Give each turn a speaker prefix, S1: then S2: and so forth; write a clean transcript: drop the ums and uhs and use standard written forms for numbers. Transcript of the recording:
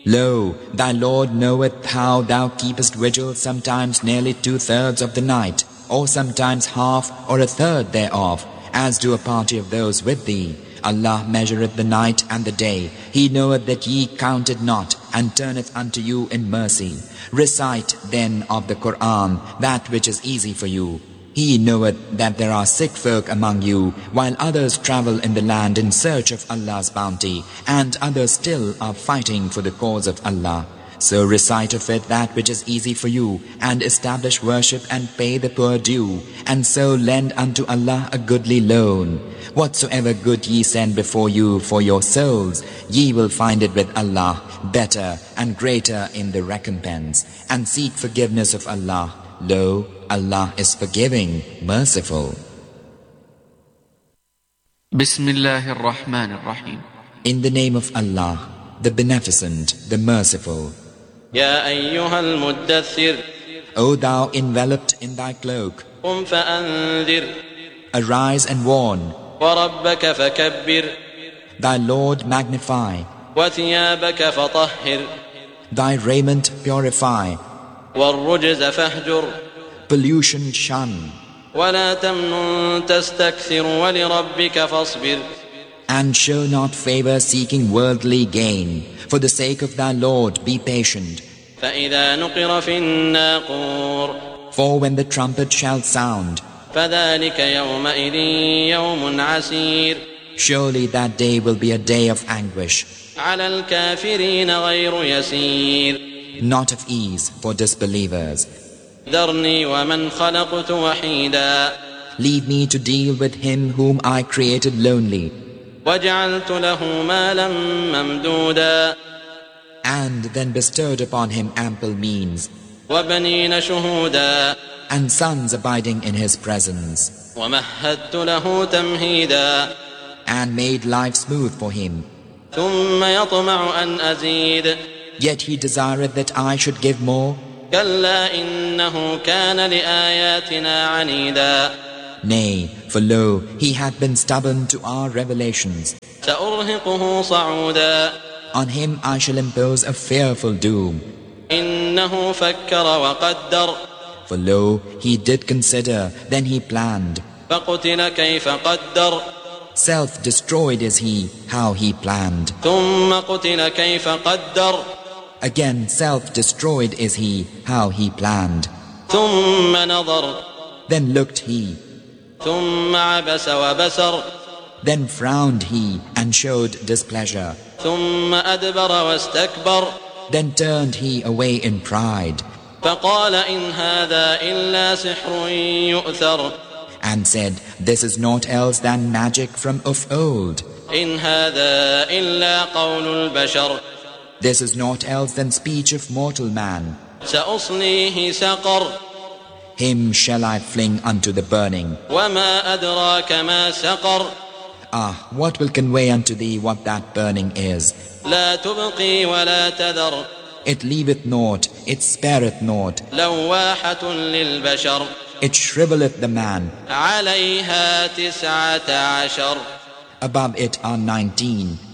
S1: Lo, thy Lord knoweth how thou keepest vigil sometimes nearly 2/3 of the night, or sometimes half or a third thereof, as do a party of those with thee. Allah measureth the night and the day. He knoweth that ye count it not, and turneth unto you in mercy. Recite then of the Qur'an that which is easy for you. He knoweth that there are sick folk among you, while others travel in the land in search of Allah's bounty, and others still are fighting for the cause of Allah. So recite of it that which is easy for you, and establish worship and pay the poor due, and so lend unto Allah a goodly loan. Whatsoever good ye send before you for your souls, ye will find it with Allah, better and greater in the recompense, and seek forgiveness of Allah. Lo, Allah is forgiving, merciful.
S2: Bismillahir Rahmanir Rahim.
S1: In the name of Allah, the Beneficent, the Merciful.
S3: يا أيها المدثر
S1: O thou enveloped in thy cloak,
S3: قم فأنذر
S1: arise and warn.
S3: وربك فكبر
S1: Thy Lord magnify,
S3: وثيابك فطهر
S1: thy raiment purify,
S3: والرجز فاهجر
S1: pollution shun,
S3: ولا تمنن تستكثر ولربك فاصبر
S1: and show not favor seeking worldly gain. For the sake of thy Lord be patient.
S3: فإذا نقر في الناقور
S1: For when the trumpet shall sound,
S3: فذلك يومئذ يوم عسير
S1: surely that day will be a day of anguish,
S3: على الكافرين غير يسير
S1: not of ease for disbelievers.
S3: ذرني ومن خلقت وحيدا
S1: Leave me to deal with him whom I created lonely,
S3: وجعلت له مالا ممدودا
S1: and then bestowed upon him ample means,
S3: وبنين شهودا
S1: and sons abiding in his presence,
S3: ومهدت له تمهيدا
S1: and made life smooth for him.
S3: ثم يطمع أن أزيد
S1: Yet he desireth that I should give more.
S3: كلا إنه كان لآياتنا عنيدا
S1: Nay, for lo, he hath been stubborn to our revelations.
S3: سأرهقه صعودا
S1: On him I shall impose a fearful doom.
S3: إنه فكر وقدر
S1: For lo, he did consider, then he planned.
S3: فقتل كيف قدر
S1: Self-destroyed is he, how he planned.
S3: ثم قتل كيف قدر
S1: Again self-destroyed is he, how he planned.
S3: ثم نظر
S1: Then looked he,
S3: ثم عبس وبسر
S1: then frowned he and showed displeasure.
S3: ثم أدبر واستكبر
S1: Then turned he away in pride,
S3: فقال إن هذا إلا سحر يؤثر
S1: and said, This is naught else than magic from of old.
S3: إن هذا إلا قول البشر
S1: This is naught else than speech of mortal man.
S3: سأصليه سقر
S1: Him shall I fling unto the burning.
S3: وما أدراك ما سقر
S1: Ah, what will convey unto thee what that burning is?
S3: لا تبقي ولا تذر
S1: It leaveth naught, it spareth naught,
S3: لواحة للبشر
S1: it shriveleth the man.
S3: عليها 19
S1: Above it are 19.